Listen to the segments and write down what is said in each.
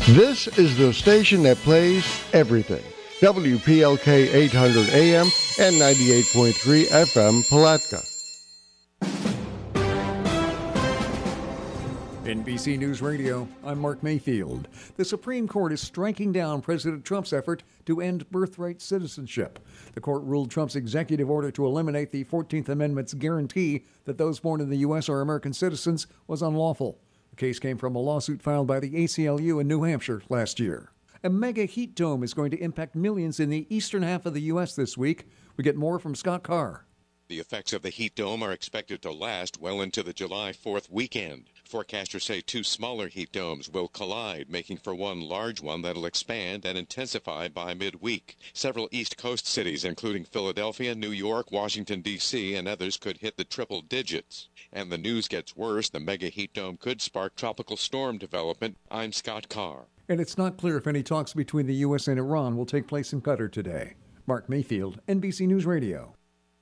This is the station that plays everything. WPLK 800 AM and 98.3 FM Palatka. NBC News Radio, I'm Mark Mayfield. The Supreme Court is striking down President Trump's effort to end birthright citizenship. The court ruled Trump's executive order to eliminate the 14th Amendment's guarantee that those born in the U.S. are American citizens was unlawful. The case came from a lawsuit filed by the ACLU in New Hampshire last year. A mega heat dome is going to impact millions in the eastern half of the U.S. this week. We get more from Scott Carr. The effects of the heat dome are expected to last well into the July 4th weekend. Forecasters say two smaller heat domes will collide, making for one large one that'll expand and intensify by midweek. Several East Coast cities, including Philadelphia, New York, Washington, D.C., and others, could hit the triple digits. And the news gets worse. The mega heat dome could spark tropical storm development. I'm Scott Carr. And it's not clear if any talks between the U.S. and Iran will take place in Qatar today. Mark Mayfield, NBC News Radio.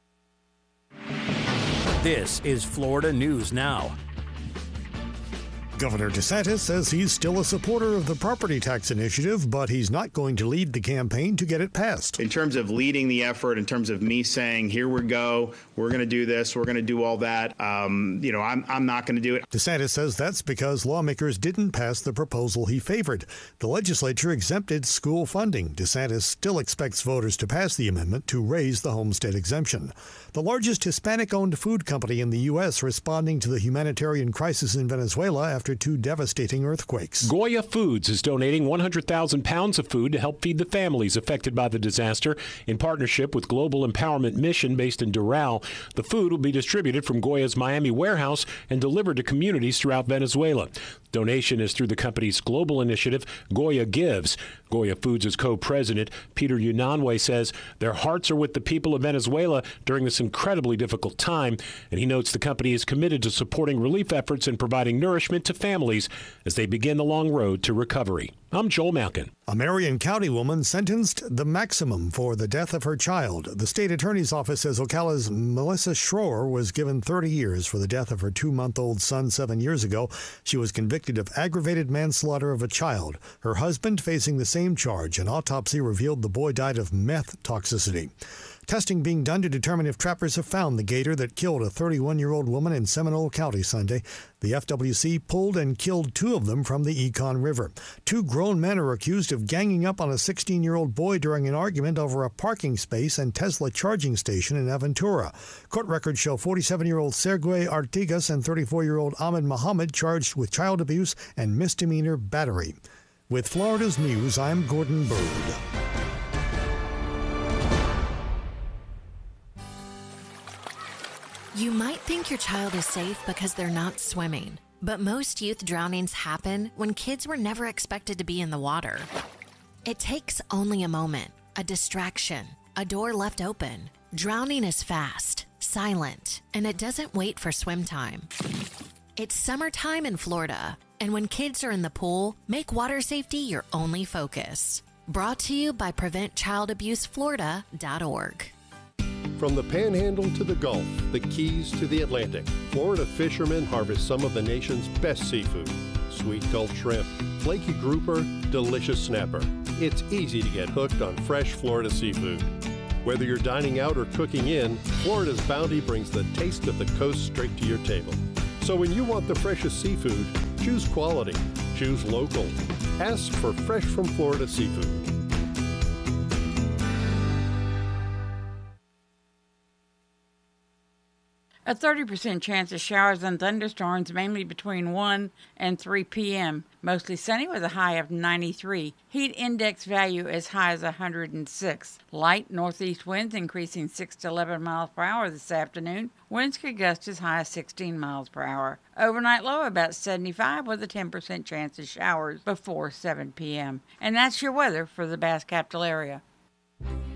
This is Florida News Now. Governor DeSantis says he's still a supporter of the property tax initiative, but he's not going to lead the campaign to get it passed. In terms of leading the effort, in terms of me saying, here we go, we're going to do this, we're going to do all that, I'm not going to do it. DeSantis says that's because lawmakers didn't pass the proposal he favored. The legislature exempted school funding. DeSantis still expects voters to pass the amendment to raise the homestead exemption. The largest Hispanic-owned food company in the U.S. responding to the humanitarian crisis in Venezuela after two devastating earthquakes. Goya Foods is donating 100,000 pounds of food to help feed the families affected by the disaster. In partnership with Global Empowerment Mission based in Doral, the food will be distributed from Goya's Miami warehouse and delivered to communities throughout Venezuela. Donation is through the company's global initiative, Goya Gives. Goya Foods' co-president, Peter Unanue, says their hearts are with the people of Venezuela during this incredibly difficult time, and he notes the company is committed to supporting relief efforts and providing nourishment to families as they begin the long road to recovery. I'm Joel Malkin. A Marion County woman sentenced the maximum for the death of her child. The state attorney's office says Ocala's Melissa Schroer was given 30 years for the death of her 2-month-old son 7 years ago. She was convicted of aggravated manslaughter of a child. Her husband facing the same charge. An autopsy revealed the boy died of meth toxicity. Testing being done to determine if trappers have found the gator that killed a 31-year-old woman in Seminole County Sunday. The FWC pulled and killed 2 of them from the Econ River. 2 grown men are accused of ganging up on a 16-year-old boy during an argument over a parking space and Tesla charging station in Aventura. Court records show 47-year-old Sergey Artigas and 34-year-old Ahmed Mohammed charged with child abuse and misdemeanor battery. With Florida's News, I'm Gordon Bird. You might think your child is safe because they're not swimming, but most youth drownings happen when kids were never expected to be in the water. It takes only a moment, a distraction, a door left open. Drowning is fast, silent, and it doesn't wait for swim time. It's summertime in Florida, and when kids are in the pool, make water safety your only focus. Brought to you by PreventChildAbuseFlorida.org. From the Panhandle to the Gulf, the Keys to the Atlantic, Florida fishermen harvest some of the nation's best seafood. Sweet Gulf shrimp, flaky grouper, delicious snapper. It's easy to get hooked on fresh Florida seafood. Whether you're dining out or cooking in, Florida's bounty brings the taste of the coast straight to your table. So when you want the freshest seafood, choose quality, choose local. Ask for Fresh from Florida seafood. A 30% chance of showers and thunderstorms, mainly between 1 and 3 p.m. Mostly sunny with a high of 93. Heat index value as high as 106. Light northeast winds increasing 6 to 11 miles per hour this afternoon. Winds could gust as high as 16 miles per hour. Overnight low about 75 with a 10% chance of showers before 7 p.m. And that's your weather for the Bass Capital area.